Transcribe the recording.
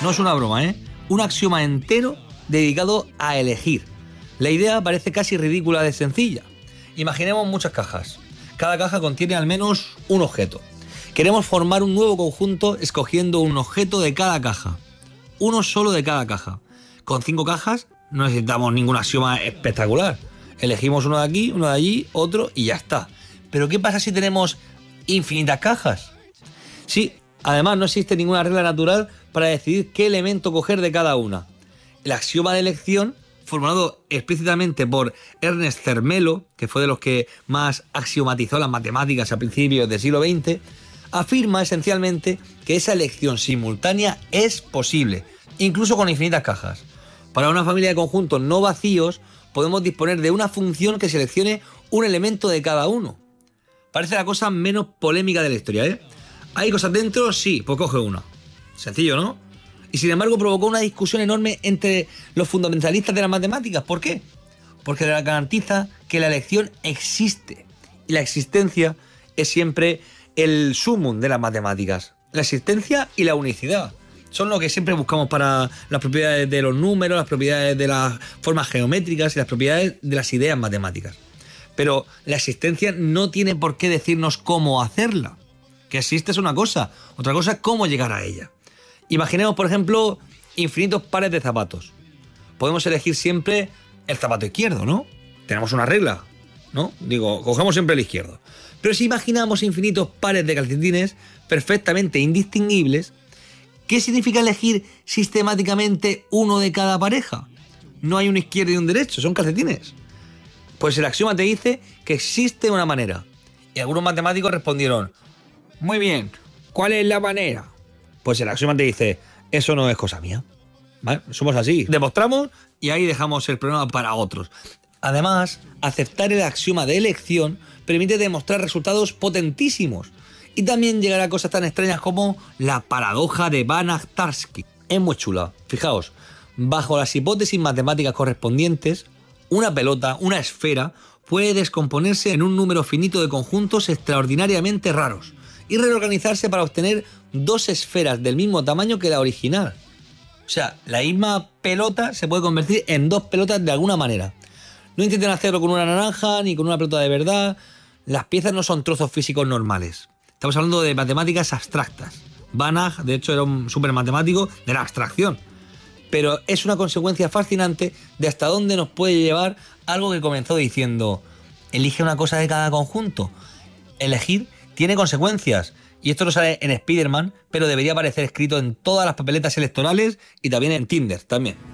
No es una broma, ¿eh? Un axioma entero dedicado a elegir. La idea parece casi ridícula de sencilla. Imaginemos muchas cajas. Cada caja contiene al menos un objeto. Queremos formar un nuevo conjunto escogiendo un objeto de cada caja. Uno solo de cada caja. Con 5 cajas no necesitamos ningún axioma espectacular. Elegimos uno de aquí, uno de allí, otro y ya está. Pero ¿qué pasa si tenemos infinitas cajas? Sí, además no existe ninguna regla natural para decidir qué elemento coger de cada una. El axioma de elección, formulado explícitamente por Ernest Zermelo, que fue de los que más axiomatizó las matemáticas a principios del siglo XX, afirma esencialmente que esa elección simultánea es posible, incluso con infinitas cajas. Para una familia de conjuntos no vacíos, podemos disponer de una función que seleccione un elemento de cada uno. Parece la cosa menos polémica de la historia, ¿eh? ¿Hay cosas dentro? Sí, pues coge una. Sencillo, ¿no? Y sin embargo provocó una discusión enorme entre los fundamentalistas de las matemáticas. ¿Por qué? Porque garantiza que la elección existe. Y la existencia es siempre el sumum de las matemáticas. La existencia y la unicidad. Son lo que siempre buscamos para las propiedades de los números, las propiedades de las formas geométricas y las propiedades de las ideas matemáticas. Pero la existencia no tiene por qué decirnos cómo hacerla. Que existe es una cosa, otra cosa es cómo llegar a ella. Imaginemos, por ejemplo, infinitos pares de zapatos. Podemos elegir siempre el zapato izquierdo, ¿no? Tenemos una regla, ¿no? Digo, cogemos siempre el izquierdo. Pero si imaginamos infinitos pares de calcetines perfectamente indistinguibles, ¿qué significa elegir sistemáticamente uno de cada pareja? No hay un izquierdo y un derecho, son calcetines. Pues el axioma te dice que existe una manera. Y algunos matemáticos respondieron: muy bien, ¿cuál es la manera? Pues el axioma te dice: eso no es cosa mía. ¿Vale? Somos así. Demostramos y ahí dejamos el problema para otros. Además, aceptar el axioma de elección permite demostrar resultados potentísimos y también llegar a cosas tan extrañas como la paradoja de Banach-Tarski. Es muy chula. Fijaos, bajo las hipótesis matemáticas correspondientes, una pelota, una esfera, puede descomponerse en un número finito de conjuntos extraordinariamente raros y reorganizarse para obtener 2 esferas del mismo tamaño que la original. O sea, la misma pelota se puede convertir en 2 pelotas de alguna manera. No intenten hacerlo con una naranja ni con una pelota de verdad. Las piezas no son trozos físicos normales. Estamos hablando de matemáticas abstractas. Banach, de hecho, era un súper matemático de la abstracción. Pero es una consecuencia fascinante de hasta dónde nos puede llevar algo que comenzó diciendo: elige una cosa de cada conjunto. Elegir tiene consecuencias. Y esto no sale en Spider-Man, pero debería aparecer escrito en todas las papeletas electorales y también en Tinder, también.